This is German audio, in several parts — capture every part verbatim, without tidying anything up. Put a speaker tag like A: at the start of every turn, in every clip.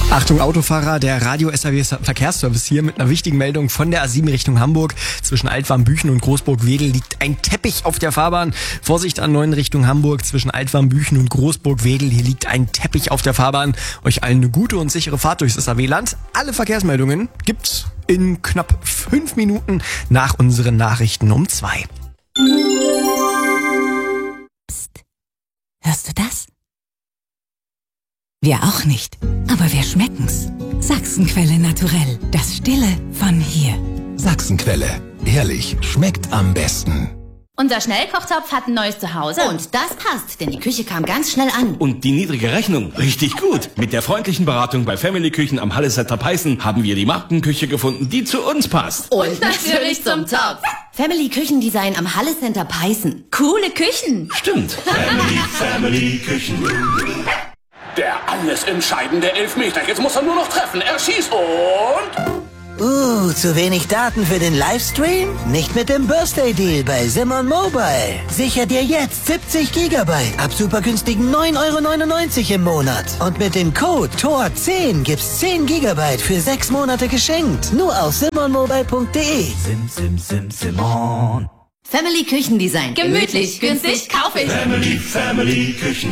A: Achtung Autofahrer, der Radio S A W Verkehrsservice hier mit einer wichtigen Meldung von der A sieben Richtung Hamburg. Zwischen Altwarmbüchen und Großburg-Wedel liegt ein Teppich auf der Fahrbahn. Vorsicht A neun Richtung Hamburg, zwischen Altwarmbüchen und Großburg-Wedel, hier liegt ein Teppich auf der Fahrbahn. Euch allen eine gute und sichere Fahrt durchs S A W-Land. Alle Verkehrsmeldungen gibt's in knapp fünf Minuten nach unseren Nachrichten um zwei.
B: Psst. Hörst du das? Wir auch nicht, aber wir schmecken's. Sachsenquelle Naturell, das Stille von hier.
C: Sachsenquelle, ehrlich, schmeckt am besten.
D: Unser Schnellkochtopf hat ein neues Zuhause. Und das passt, denn die Küche kam ganz schnell an.
E: Und die niedrige Rechnung, richtig gut. Mit der freundlichen Beratung bei Family Küchen am Halle Center Peißen haben wir die Markenküche gefunden, die zu uns passt.
D: Und natürlich zum Topf. Family Küchendesign am Halle Center Peißen. Coole Küchen.
E: Stimmt.
F: Family, Family Küchen. Der alles entscheidende Elfmeter. Jetzt muss er nur noch treffen. Er schießt und...
G: Uh, zu wenig Daten für den Livestream? Nicht mit dem Birthday Deal bei Simon Mobile. Sicher dir jetzt siebzig Gigabyte ab super günstigen neun Euro neunundneunzig im Monat. Und mit dem Code T O R zehn gibt's zehn Gigabyte für sechs Monate geschenkt. Nur auf simon mobile punkt de.
H: Sim, sim, sim, Simon.
D: Family Küchendesign. Gemütlich, günstig, kaufe ich.
F: Family, Family Küchen.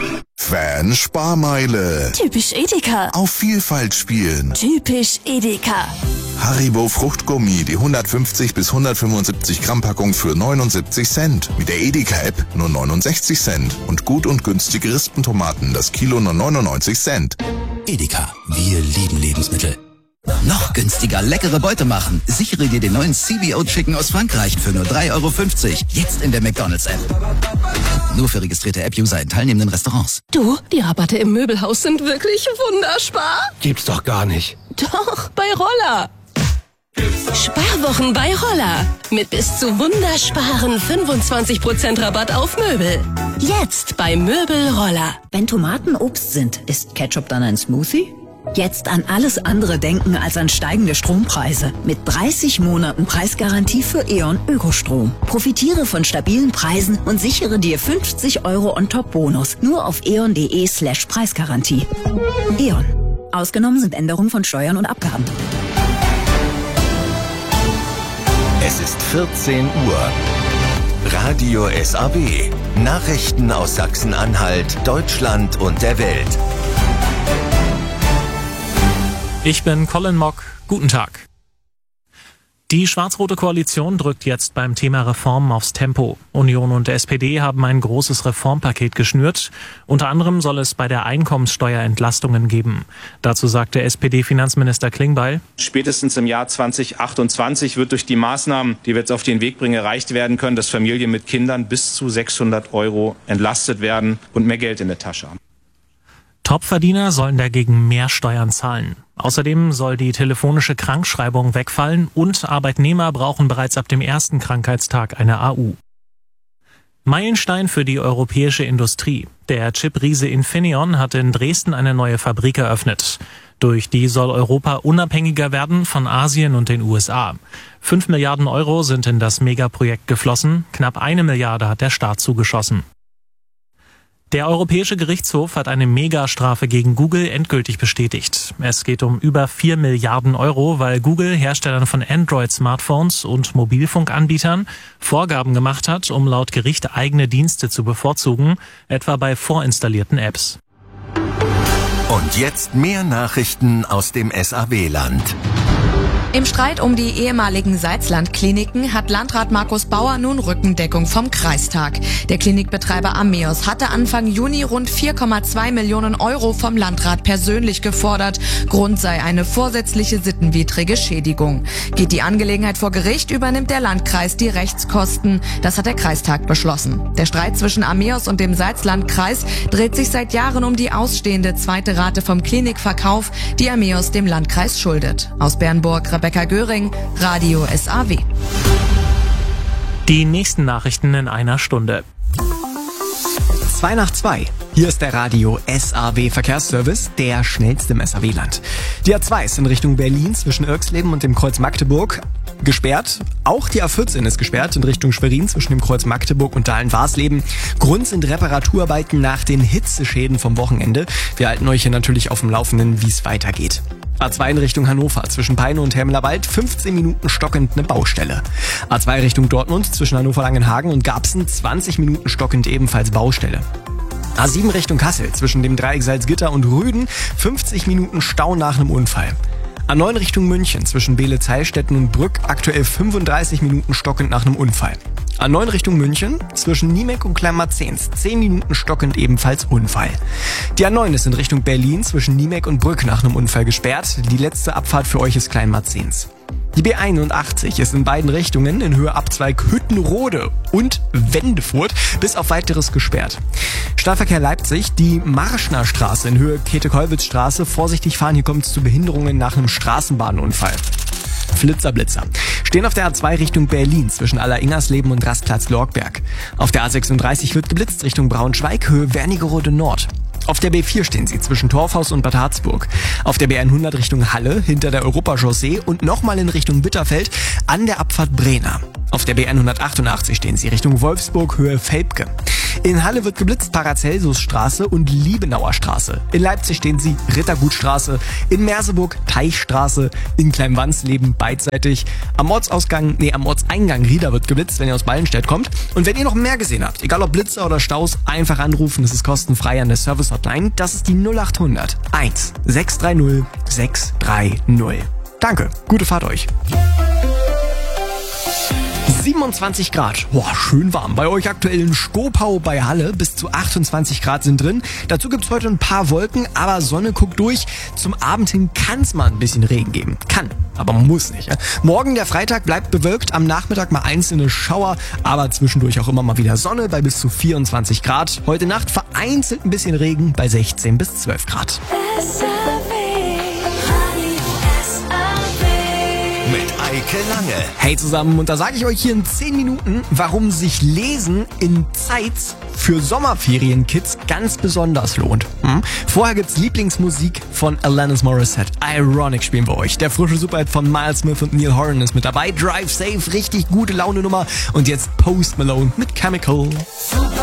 C: Fan Sparmeile.
B: Typisch Edeka.
C: Auf Vielfalt spielen.
B: Typisch Edeka.
C: Haribo Fruchtgummi, die hundertfünfzig bis hundertfünfundsiebzig Gramm Packung für neunundsiebzig Cent. Mit der Edeka-App nur neunundsechzig Cent. Und gut und günstige Rispentomaten, das Kilo nur neunundneunzig Cent.
H: Edeka, wir lieben Lebensmittel. Noch günstiger leckere Beute machen. Sichere dir den neuen C B O Chicken aus Frankreich für nur drei Euro fünfzig. Jetzt in der McDonald's-App. Nur für registrierte App-User in teilnehmenden Restaurants.
B: Du, die Rabatte im Möbelhaus sind wirklich wunderspar.
A: Gibt's doch gar nicht.
B: Doch, bei Roller. Sparwochen bei Roller. Mit bis zu wundersparen fünfundzwanzig Prozent Rabatt auf Möbel. Jetzt bei Möbel Roller.
I: Wenn Tomaten Obst sind, ist Ketchup dann ein Smoothie? Jetzt an alles andere denken als an steigende Strompreise. Mit dreißig Monaten Preisgarantie für E.ON Ökostrom. Profitiere von stabilen Preisen und sichere dir fünfzig Euro On-Top-Bonus. Nur auf eon.de slash Preisgarantie. E.ON. Ausgenommen sind Änderungen von Steuern und Abgaben.
J: Es ist vierzehn Uhr. Radio S A W. Nachrichten aus Sachsen-Anhalt, Deutschland und der Welt.
K: Ich bin Colin Mock. Guten Tag. Die schwarz-rote Koalition drückt jetzt beim Thema Reformen aufs Tempo. Union und S P D haben ein großes Reformpaket geschnürt. Unter anderem soll es bei der Einkommenssteuer Entlastungen geben. Dazu sagte S P D-Finanzminister Klingbeil:
L: Spätestens im Jahr zwanzig achtundzwanzig wird durch die Maßnahmen, die wir jetzt auf den Weg bringen, erreicht werden können, dass Familien mit Kindern bis zu sechshundert Euro entlastet werden und mehr Geld in der Tasche haben.
K: Topverdiener sollen dagegen mehr Steuern zahlen. Außerdem soll die telefonische Krankschreibung wegfallen und Arbeitnehmer brauchen bereits ab dem ersten Krankheitstag eine A U. Meilenstein für die europäische Industrie. Der Chip-Riese Infineon hat in Dresden eine neue Fabrik eröffnet. Durch die soll Europa unabhängiger werden von Asien und den U S A. Fünf Milliarden Euro sind in das Megaprojekt geflossen. Knapp eine Milliarde hat der Staat zugeschossen. Der Europäische Gerichtshof hat eine Megastrafe gegen Google endgültig bestätigt. Es geht um über vier Milliarden Euro, weil Google Herstellern von Android-Smartphones und Mobilfunkanbietern Vorgaben gemacht hat, um laut Gericht eigene Dienste zu bevorzugen, etwa bei vorinstallierten Apps.
J: Und jetzt mehr Nachrichten aus dem S A W-Land.
M: Im Streit um die ehemaligen Salzland-Kliniken hat Landrat Markus Bauer nun Rückendeckung vom Kreistag. Der Klinikbetreiber Ameos hatte Anfang Juni rund vier Komma zwei Millionen Euro vom Landrat persönlich gefordert. Grund sei eine vorsätzliche sittenwidrige Schädigung. Geht die Angelegenheit vor Gericht, übernimmt der Landkreis die Rechtskosten. Das hat der Kreistag beschlossen. Der Streit zwischen Ameos und dem Salzlandkreis dreht sich seit Jahren um die ausstehende zweite Rate vom Klinikverkauf, die Ameos dem Landkreis schuldet. Aus Bernburg, Rebecca Göring, Radio S A W.
K: Die nächsten Nachrichten in einer Stunde.
A: zwei nach zwei. Hier ist der Radio S A W Verkehrsservice, der schnellste im S A W-Land. Die A zwei ist in Richtung Berlin zwischen Irxleben und dem Kreuz Magdeburg gesperrt. Auch die A vierzehn ist gesperrt in Richtung Schwerin zwischen dem Kreuz Magdeburg und Dahlen-Warsleben. Grund sind Reparaturarbeiten nach den Hitzeschäden vom Wochenende. Wir halten euch hier natürlich auf dem Laufenden, wie es weitergeht. A zwei in Richtung Hannover, zwischen Peine und Hermelerwald, fünfzehn Minuten stockend eine Baustelle. A zwei Richtung Dortmund, zwischen Hannover-Langenhagen und Garbsen, zwanzig Minuten stockend ebenfalls Baustelle. A sieben Richtung Kassel, zwischen dem Dreieck Salzgitter und Rüden, fünfzig Minuten Stau nach einem Unfall. A neun Richtung München, zwischen Beelitz-Heilstätten und Brück, aktuell fünfunddreißig Minuten stockend nach einem Unfall. A neun Richtung München, zwischen Niemek und Kleinmarzens, zehn Minuten stockend ebenfalls Unfall. Die A neun ist in Richtung Berlin, zwischen Niemek und Brück nach einem Unfall gesperrt. Die letzte Abfahrt für euch ist Kleinmarzens. Die B einundachtzig ist in beiden Richtungen in Höhe Abzweig Hüttenrode und Wendefurt bis auf weiteres gesperrt. Stadtverkehr Leipzig, die Marschner Straße in Höhe Käthe-Kollwitz-Straße. Vorsichtig fahren, hier kommt es zu Behinderungen nach einem Straßenbahnunfall. Flitzer Blitzer. Stehen auf der A zwei Richtung Berlin zwischen Aller-Ingersleben und Rastplatz Lorgberg. Auf der A sechsunddreißig wird geblitzt Richtung Braunschweig, Höhe Wernigerode Nord. Auf der B vier stehen sie zwischen Torfhaus und Bad Harzburg. Auf der B hundert Richtung Halle, hinter der Europachaussee und nochmal in Richtung Bitterfeld an der Abfahrt Brena. Auf der B hundertachtundachtzig stehen sie Richtung Wolfsburg, Höhe Velpke. In Halle wird geblitzt Paracelsusstraße und Liebenauer Straße. In Leipzig stehen sie Rittergutstraße, in Merseburg Teichstraße, in Kleinwansleben beidseitig. Am Ortsausgang, nee, am Ortseingang Rieder wird geblitzt, wenn ihr aus Ballenstedt kommt. Und wenn ihr noch mehr gesehen habt, egal ob Blitzer oder Staus, einfach anrufen, das ist kostenfrei an der Service-Hotline. Das ist die null acht hundert eins sechs drei null sechs drei null. Danke, gute Fahrt euch. siebenundzwanzig Grad. Boah, schön warm. Bei euch aktuell in Skopau bei Halle. Bis zu achtundzwanzig Grad sind drin. Dazu gibt's heute ein paar Wolken, aber Sonne guckt durch. Zum Abend hin kann's mal ein bisschen Regen geben. Kann, aber muss nicht. Ja? Morgen, der Freitag, bleibt bewölkt. Am Nachmittag mal einzelne Schauer, aber zwischendurch auch immer mal wieder Sonne bei bis zu vierundzwanzig Grad. Heute Nacht vereinzelt ein bisschen Regen bei sechzehn bis zwölf Grad.
J: Mit Eike Lange.
A: Hey zusammen, und da sage ich euch hier in zehn Minuten, warum sich Lesen in Zeitz für Sommerferienkids ganz besonders lohnt. Hm? Vorher gibt's Lieblingsmusik von Alanis Morissette. Ironic spielen wir euch. Der frische Superhit von Miles Smith und Neil Horan ist mit dabei. Drive Safe, richtig gute Laune Nummer. Und jetzt Post Malone mit Chemical.